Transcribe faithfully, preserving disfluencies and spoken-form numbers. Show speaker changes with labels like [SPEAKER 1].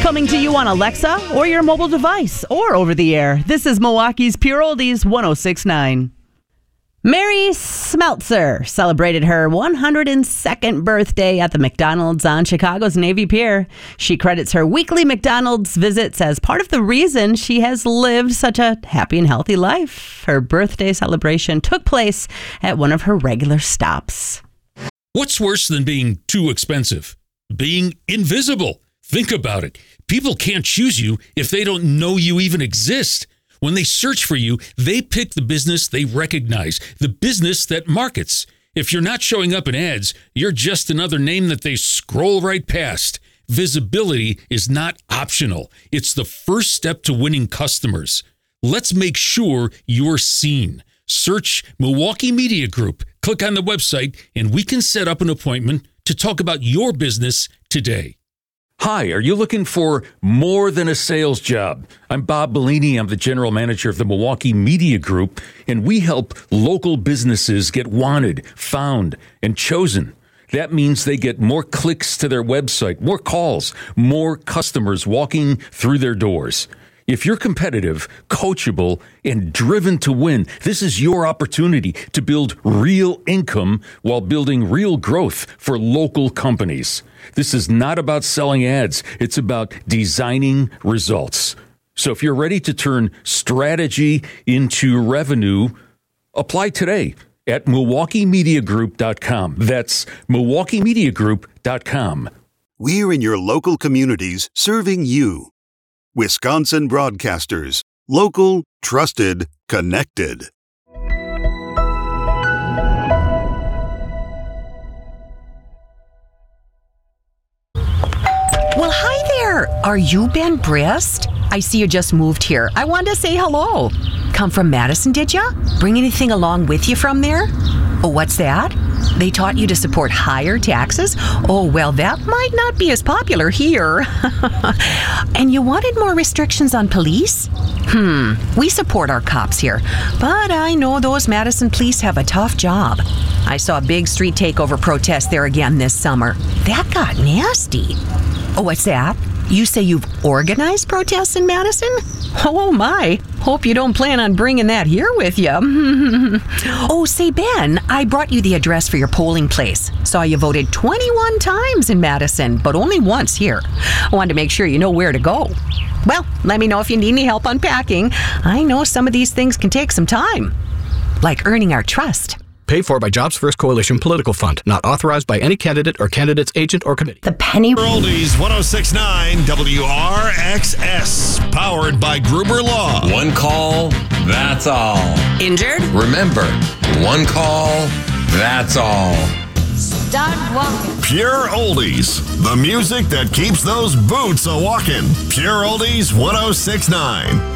[SPEAKER 1] Coming to you on Alexa or your mobile device or over the air. This is Milwaukee's Pure Oldies one oh six point nine. Mary Smeltzer celebrated her one hundred second birthday at the McDonald's on Chicago's Navy Pier. She credits her weekly McDonald's visits as part of the reason she has lived such a happy and healthy life. Her birthday celebration took place at one of her regular stops.
[SPEAKER 2] What's worse than being too expensive? Being invisible. Think about it. People can't choose you if they don't know you even exist. When they search for you, they pick the business they recognize, the business that markets. If you're not showing up in ads, you're just another name that they scroll right past. Visibility is not optional. It's the first step to winning customers. Let's make sure you're seen. Search Milwaukee Media Group, click on the website, and we can set up an appointment to talk about your business today. Hi, are you looking for more than a sales job? I'm Bob Bellini. I'm the general manager of the Milwaukee Media Group, and we help local businesses get wanted, found, and chosen. That means they get more clicks to their website, more calls, more customers walking through their doors. If you're competitive, coachable, and driven to win, this is your opportunity to build real income while building real growth for local companies. This is not about selling ads. It's about designing results. So if you're ready to turn strategy into revenue, apply today at Milwaukee Media Group dot com. That's Milwaukee Media Group dot com.
[SPEAKER 3] We're in your local communities serving you. Wisconsin Broadcasters. Local, trusted, connected.
[SPEAKER 4] Well, hi there. Are you Ben Brist? I see you just moved here. I wanted to say hello. Come from Madison, did ya? Bring anything along with you from there? Oh, what's that? They taught you to support higher taxes? Oh, well, that might not be as popular here. And you wanted more restrictions on police? Hmm, we support our cops here, but I know those Madison police have a tough job. I saw a big street takeover protest there again this summer. That got nasty. Oh, what's that? You say you've organized protests in Madison? Oh my, hope you don't plan on bringing that here with you. Oh, say Ben, I brought you the address for your polling place. Saw you voted twenty-one times in Madison, but only once here. I wanted to make sure you know where to go. Well, let me know if you need any help unpacking. I know some of these things can take some time, like earning our trust.
[SPEAKER 5] Paid for by Jobs First Coalition Political Fund. Not authorized by any candidate or candidate's agent or committee.
[SPEAKER 4] The penny.
[SPEAKER 6] Oldies one oh six point nine W R X S. Powered by Gruber Law.
[SPEAKER 7] One call, that's all.
[SPEAKER 4] Injured?
[SPEAKER 7] Remember, one call, that's all.
[SPEAKER 8] Start walking.
[SPEAKER 6] Pure Oldies. The music that keeps those boots a-walking. Pure Oldies one oh six point nine.